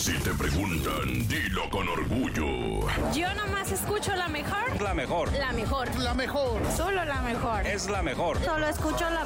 Si te preguntan, dilo con orgullo. Yo nomás escucho la mejor. La mejor. La mejor. La mejor. Solo la mejor. Es la mejor. Solo escucho la